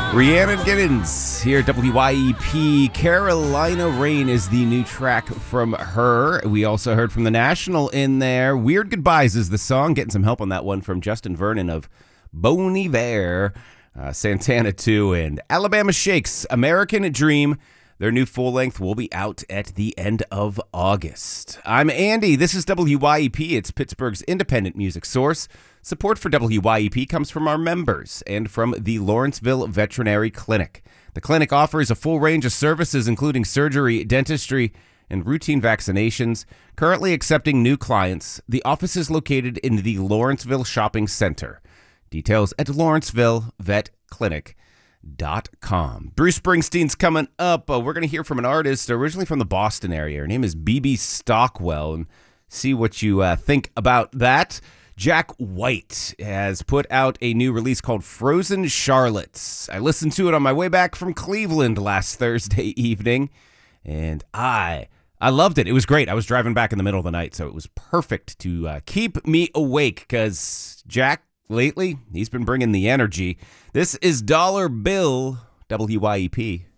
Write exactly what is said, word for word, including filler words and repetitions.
Rhiannon Giddens here at W Y E P. Carolina Rain is the new track from her. We also heard from The National in there. Weird Goodbyes is the song. Getting some help on that one from Justin Vernon of Bon Iver. Uh, Santana too, and Alabama Shakes, American Dream. Their new full-length will be out at the end of August. I'm Andy. This is W Y E P. It's Pittsburgh's independent music source. Support for W Y E P comes from our members and from the Lawrenceville Veterinary Clinic. The clinic offers a full range of services, including surgery, dentistry, and routine vaccinations. Currently accepting new clients. The office is located in the Lawrenceville Shopping Center. Details at lawrenceville vet clinic dot com. Bruce Springsteen's coming up. Uh, we're going to hear from an artist originally from the Boston area. Her name is B B Stockwell, and see what you uh, think about that. Jack White has put out a new release called Frozen Charlottes. I listened to it on my way back from Cleveland last Thursday evening, and I I loved it. It was great. I was driving back in the middle of the night, so it was perfect to uh, keep me awake because Jack, lately, he's been bringing the energy. This is Dollar Bill, W Y E P.